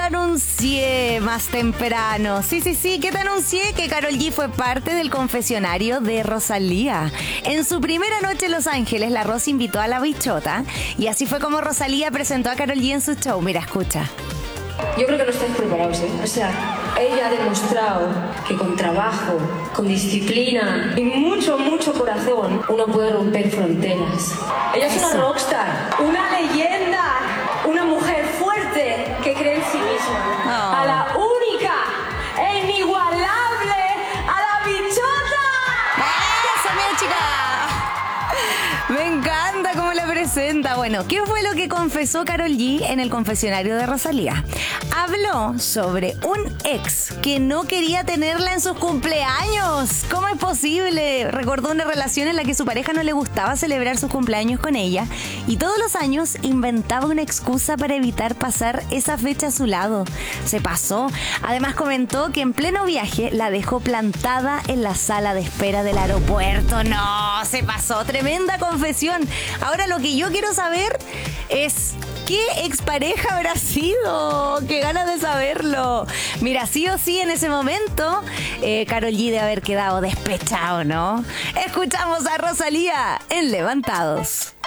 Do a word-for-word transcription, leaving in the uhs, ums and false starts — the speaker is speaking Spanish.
anuncié más temprano. Sí, sí, sí, que te anuncié que Karol G fue parte del confesionario de Rosalía. En su primera noche en Los Ángeles, la Ros invitó a la bichota y así fue como Rosalía presentó a Karol G en su show. Mira, escucha. Yo creo que no estáis preparados, ¿eh? O sea, ella ha demostrado que con trabajo, con disciplina y mucho, mucho corazón, uno puede romper fronteras. Ella es una rockstar, una leyenda, una mujer fuerte que cree en sí misma. Oh. A la única e inigualable, a la bichota. ¡Eso, mi chica! Me encanta cómo la presenta. Bueno, ¿qué fue lo que confesó Karol G en el confesionario de Rosalía? Habló sobre un ex que no quería tenerla en sus cumpleaños. ¿Cómo es posible? Recordó una relación en la que su pareja no le gustaba celebrar sus cumpleaños con ella y todos los años inventaba una excusa para evitar pasar esa fecha a su lado. Se pasó. Además comentó que en pleno viaje la dejó plantada en la sala de espera del aeropuerto. No, se pasó. Tremenda confesión. Ahora lo que yo quiero saber es... ¿qué expareja habrá sido? ¡Qué ganas de saberlo! Mira, sí o sí, en ese momento, eh, Karol G de haber quedado despechado, ¿no? Escuchamos a Rosalía en Levantados.